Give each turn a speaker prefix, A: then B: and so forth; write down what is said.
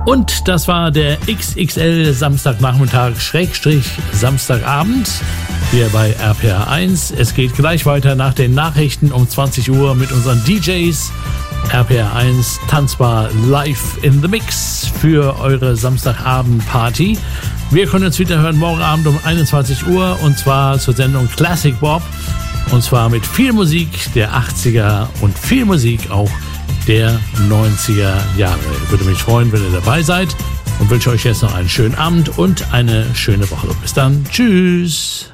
A: Und das war der XXL Samstagnachmittag Samstagabend hier bei RPR1. Es geht gleich weiter nach den Nachrichten um 20 Uhr mit unseren DJs. RPR1 tanzbar live in the mix für eure Samstagabend-Party. Wir können uns wieder hören morgen Abend um 21 Uhr und zwar zur Sendung Classic Bob. Und zwar mit viel Musik der 80er und viel Musik auch der 90er Jahre. Ich würde mich freuen, wenn ihr dabei seid und wünsche euch jetzt noch einen schönen Abend und eine schöne Woche. Bis dann. Tschüss.